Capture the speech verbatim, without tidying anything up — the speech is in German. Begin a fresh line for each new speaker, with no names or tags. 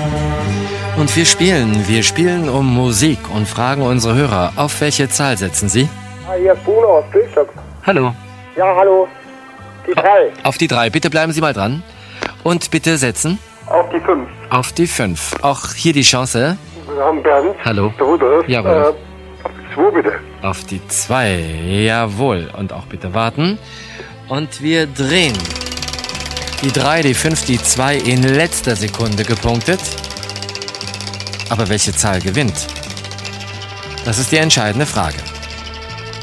Und wir spielen, wir spielen um Musik und fragen unsere Hörer, auf welche Zahl setzen sie?
Ah, hier ist Bruno aus Bildstock.
Hallo.
Ja, hallo. Die drei.
Auf die drei. Bitte bleiben Sie mal dran. Und bitte setzen?
Auf die fünf.
Auf die fünf. Auch hier die Chance.
Wir haben Bernd.
Hallo.
Der Rudolf.
Ja, Rudolf.
Äh, auf die zwei bitte.
Auf die zwei. Jawohl. Und auch bitte warten. Und wir drehen. Die drei, die fünf, die zwei in letzter Sekunde gepunktet. Aber welche Zahl gewinnt? Das ist die entscheidende Frage.